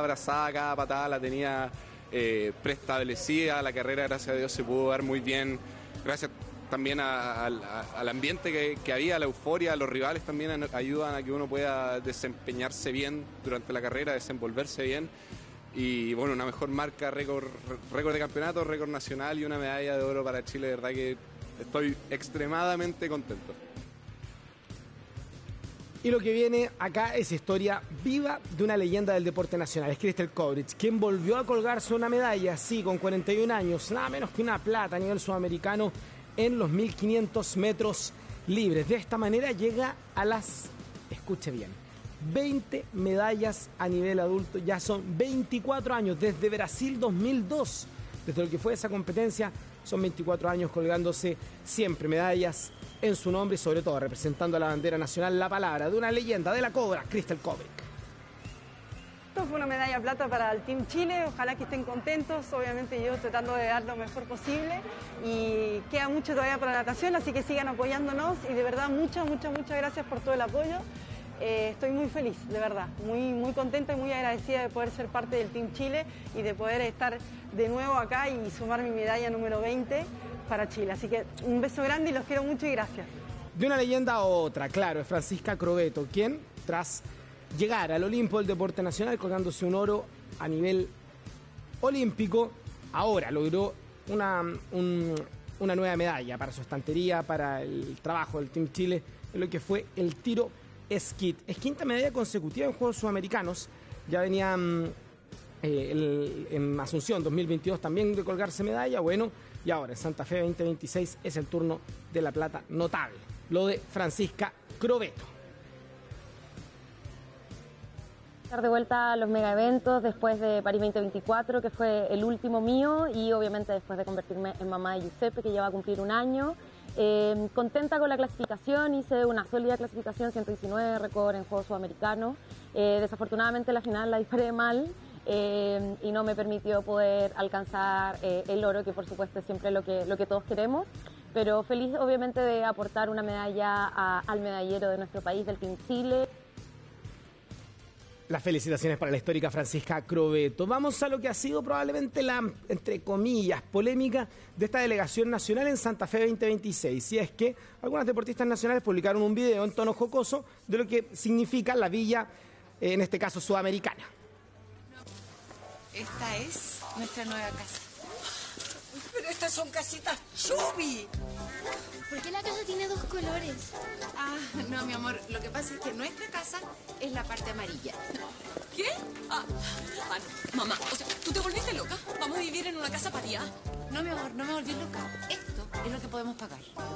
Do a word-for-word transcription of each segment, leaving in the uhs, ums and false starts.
abrazada, cada patada la tenía eh, preestablecida, la carrera gracias a Dios se pudo dar muy bien, gracias también a, a, a, al ambiente que, que había, a la euforia, los rivales también ayudan a que uno pueda desempeñarse bien durante la carrera, desenvolverse bien. Y bueno, una mejor marca, récord, récord de campeonato, récord nacional y una medalla de oro para Chile. De verdad que estoy extremadamente contento. Y lo que viene acá es historia viva de una leyenda del deporte nacional, es Christel Kovrich, quien volvió a colgarse una medalla, sí, con cuarenta y un años, nada menos que una plata a nivel sudamericano en los mil quinientos metros libres. De esta manera llega a las, escuche bien, veinte medallas a nivel adulto, ya son veinticuatro años, desde Brasil dos mil dos, desde lo que fue esa competencia, son veinticuatro años colgándose siempre medallas en su nombre y sobre todo representando a la bandera nacional, la palabra de una leyenda de la cobra, Christel Kovrich. Esto fue una medalla plata para el Team Chile, ojalá que estén contentos, obviamente yo tratando de dar lo mejor posible y queda mucho todavía para la natación, así que sigan apoyándonos y de verdad muchas, muchas, muchas gracias por todo el apoyo. Eh, estoy muy feliz, de verdad, muy, muy contenta y muy agradecida de poder ser parte del Team Chile y de poder estar de nuevo acá y sumar mi medalla número veinte para Chile. Así que un beso grande y los quiero mucho y gracias. De una leyenda a otra, claro, es Francisca Crovetto, quien tras llegar al Olimpo del deporte nacional colgándose un oro a nivel olímpico, ahora logró una, un, una nueva medalla para su estantería, para el trabajo del Team Chile en lo que fue el tiro esquí. Es quinta medalla consecutiva en Juegos Sudamericanos, ya venía eh, el, en Asunción dos mil veintidós también de colgarse medalla, bueno, y ahora en Santa Fe veinte veintiséis es el turno de la plata notable, lo de Francisca Crovetto. Estar de vuelta a los mega eventos después de París veinte veinticuatro, que fue el último mío, y obviamente después de convertirme en mamá de Giuseppe, que ya va a cumplir un año. Eh, contenta con la clasificación, hice una sólida clasificación, ciento diecinueve, récord en Juegos Sudamericanos. Eh, desafortunadamente la final la disparé mal eh, y no me permitió poder alcanzar eh, el oro, que por supuesto es siempre lo que, lo que todos queremos. Pero feliz obviamente de aportar una medalla a, al medallero de nuestro país, del Team Chile. Las felicitaciones para la histórica Francisca Crovetto. Vamos a lo que ha sido probablemente la, entre comillas, polémica de esta delegación nacional en Santa Fe veinte veintiséis. Y es que algunas deportistas nacionales publicaron un video en tono jocoso de lo que significa la villa, en este caso sudamericana. Esta es nuestra nueva casa. Pero estas son casitas Chubby. ¿Por qué la casa tiene dos colores? Ah, no, mi amor, lo que pasa es que nuestra casa es la parte amarilla. ¿Qué? Ah, ah no, mamá, o sea, ¿tú te volviste loca? ¿Vamos a vivir en una casa pareada? No, mi amor, no me volví loca. Esto es lo que podemos pagar, ¿ok?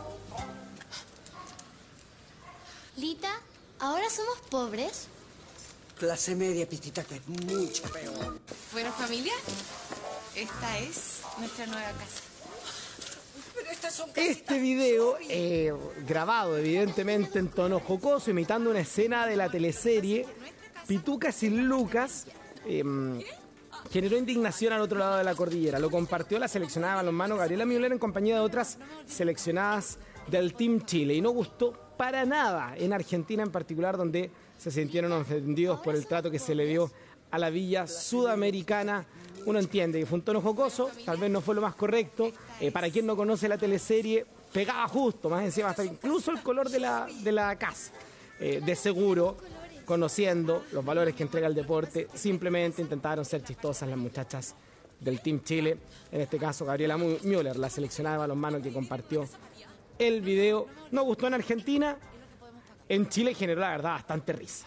Lita, ¿ahora somos pobres? Clase media, Pitita, que es mucho peor. Bueno, familia, esta es nuestra nueva casa. Este video, eh, grabado evidentemente en tono jocoso, imitando una escena de la teleserie Pitucas y Lucas, eh, generó indignación al otro lado de la cordillera. Lo compartió la seleccionada de balonmano Gabriela Müller en compañía de otras seleccionadas del Team Chile. Y no gustó para nada en Argentina en particular, donde se sintieron ofendidos por el trato que se le dio a la villa sudamericana. Uno entiende que fue un tono jocoso, tal vez no fue lo más correcto. Eh, para quien no conoce la teleserie, pegaba justo, más encima, hasta incluso el color de la, de la casa. Eh, de seguro, conociendo los valores que entrega el deporte, simplemente intentaron ser chistosas las muchachas del Team Chile. En este caso, Gabriela Müller, la seleccionada de balonmano que compartió el video. No gustó en Argentina, en Chile generó, la verdad, bastante risa.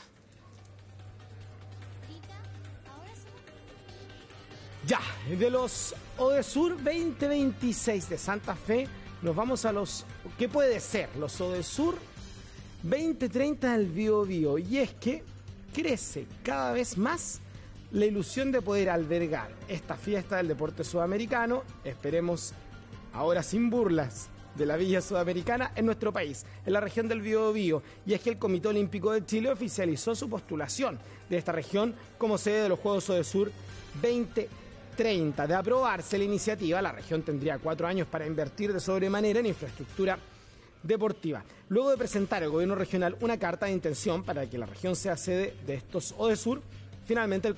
Ya, de los Odesur veinte veintiséis de Santa Fe, nos vamos a los, ¿qué puede ser? Los Odesur veinte treinta del Bío Bío. Y es que crece cada vez más la ilusión de poder albergar esta fiesta del deporte sudamericano, esperemos ahora sin burlas, de la Villa Sudamericana en nuestro país, en la región del Bío Bío. Y es que el Comité Olímpico de Chile oficializó su postulación de esta región como sede de los Juegos Odesur veinte treinta. De aprobarse la iniciativa, la región tendría cuatro años para invertir de sobremanera en infraestructura deportiva. Luego de presentar al gobierno regional una carta de intención para que la región sea sede de estos Odesur, finalmente el